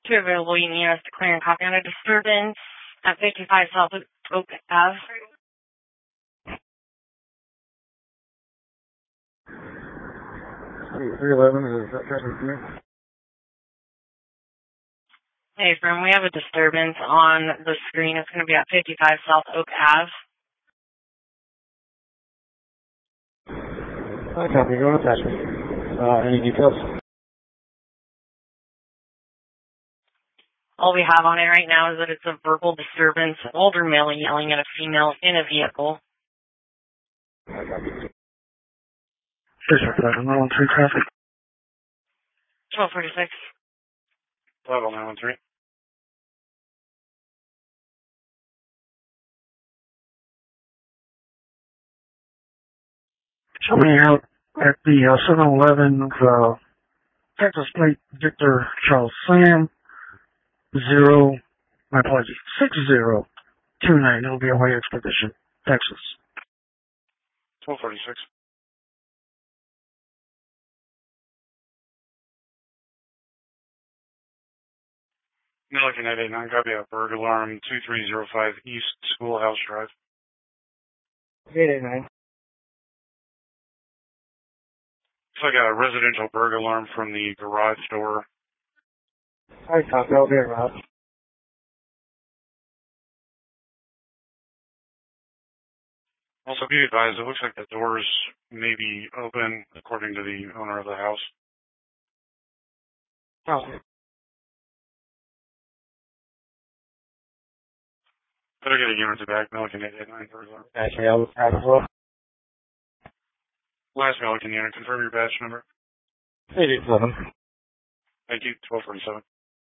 Two available units to clear and copy on a disturbance at 55 South Oak Ave. 311 is that Hey, friend, we have a disturbance on the screen. It's going to be at 55 South Oak Ave. I copy. Go on attachment. Any details? All we have on it right now is that it's a verbal disturbance, an older male yelling at a female in a vehicle. I copy. Sure, sir. I'm on 3 traffic. 1246. Level 913. Show me out at the 7-Eleven Texas Plate Victor Charles Sam 6029. It'll be a way expedition, Texas. 1246. Milliken 889, copy out. Burg alarm 2305 East Schoolhouse Drive. 889. So I got a residential burg alarm from the garage door. Hi, copy. I'll be around. Also, be advised, it looks like the doors may be open, according to the owner of the house. Oh. Better get a unit to back. Milliken 889 burg alarm. Actually, I'll pass as well. Last Milliken unit, confirm your badge number. 887. Thank you, 1247.